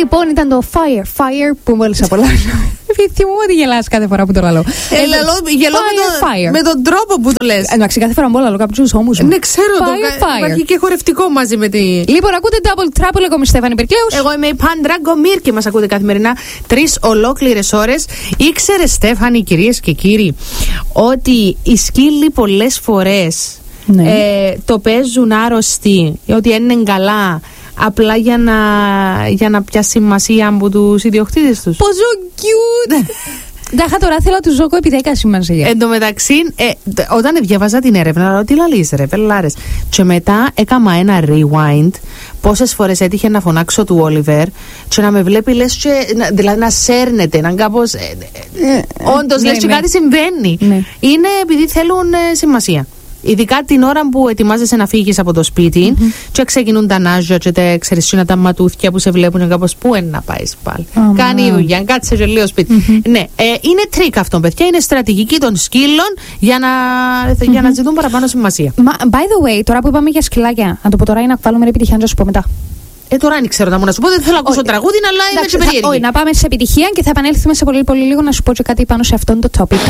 λοιπόν ήταν το Fire που μόλις απολαύσω. Θυμούμαι ότι γελάς κάθε φορά που το λαλώ. Γελώ με τον τρόπο που το λες. Εντάξει, κάθε φορά μπόλα λόγω από τους ώμους μου. Ναι, ξέρω. Υπάρχει και χορευτικό μαζί με τη. Λοιπόν, ακούτε Double Trouble. Εγώ είμαι η Στέφανη Περκλέους. Εγώ είμαι η Παντράγκο Μύρ και μας ακούτε καθημερινά 3 ολόκληρες ώρες. Ήξερε, Στέφανη, κυρίες και κύριοι, ότι οι σκύλοι πολλές φορές το παίζουν άρρωστοι, ότι είναι καλά, απλά για να πιάσει σημασία από τους ιδιοκτήτες τους. Πόσο cute! Τάχα τώρα θέλω να του ζω επί 10 σημασία. Εν τω μεταξύ, όταν διάβαζα την έρευνα, λέω τι λαλείς ρε, πελάρες. Και μετά έκανα ένα rewind. Πόσες φορές έτυχε να φωνάξω του Όλιβερ και να με βλέπει, λες, και, δηλαδή να σέρνεται, να κάπως. Όντως, λες, και κάτι συμβαίνει. Είναι επειδή θέλουν σημασία. Ειδικά την ώρα που ετοιμάζεσαι να φύγεις από το σπίτι και ξεκινούν τα νάζια και τα ματούθια που σε βλέπουν κάπως πού είναι να πάει πάλι. Κάνει η δουλειά, κάτσε και λίγο σπίτι. Ναι, είναι τρίκ αυτό, παιδιά. Είναι στρατηγική των σκύλων για να ζητούν παραπάνω σημασία. By the way, τώρα που είπαμε για σκυλάκια, να το πω τώρα ή να βάλουμε επιτυχία να σου πω μετά. Τώρα δεν ξέρω να μου να σου πω, δεν θέλω να ακούσω τραγούδι, αλλά είμαι και περίεργη. Όχι, να πάμε σε επιτυχία και θα επανέλθουμε σε πολύ λίγο να σου πω και κάτι πάνω σε αυτόν το topic.